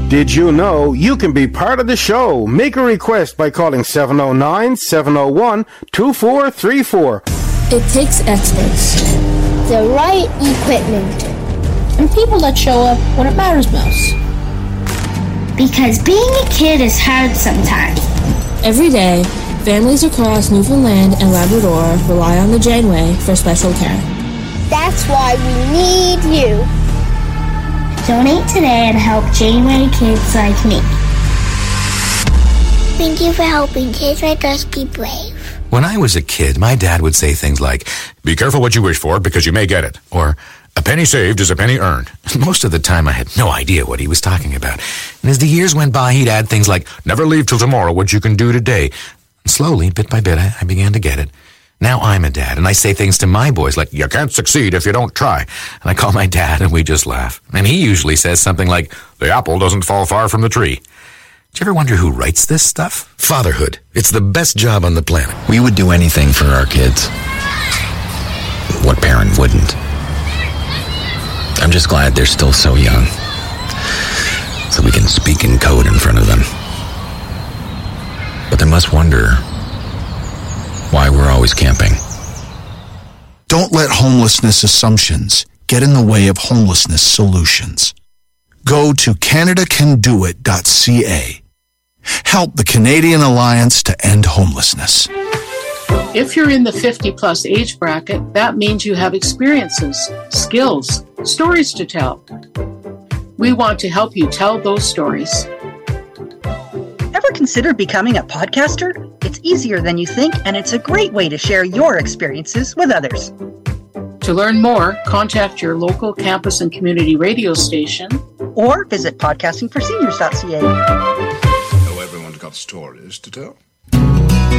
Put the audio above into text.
Did you know you can be part of the show? Make a request by calling 709-701-2434. It takes experts, the right equipment, and people that show up when it matters most. Because being a kid is hard sometimes. Every day, families across Newfoundland and Labrador rely on the Janeway for special care. That's why we need you. Donate today and help Janeway kids like me. Thank you for helping kids like us be brave. When I was a kid, my dad would say things like, "Be careful what you wish for because you may get it," or "A penny saved is a penny earned." Most of the time, I had no idea what he was talking about. And as the years went by, he'd add things like, "Never leave till tomorrow what you can do today." And slowly, bit by bit, I began to get it. Now I'm a dad, and I say things to my boys like, "You can't succeed if you don't try." And I call my dad, and we just laugh. And he usually says something like, "The apple doesn't fall far from the tree." Do you ever wonder who writes this stuff? Fatherhood. It's the best job on the planet. We would do anything for our kids. What parent wouldn't? I'm just glad they're still so young, so we can speak in code in front of them. But they must wonder why we're always camping. Don't let homelessness assumptions get in the way of homelessness solutions. Go to CanadaCanDoIt.ca. Help the Canadian Alliance to End Homelessness. If you're in the 50-plus age bracket, that means you have experiences, skills, stories to tell. We want to help you tell those stories. Ever considered becoming a podcaster? It's easier than you think, and it's a great way to share your experiences with others. To learn more, contact your local campus and community radio station, or visit podcastingforseniors.ca. Everyone's got stories to tell.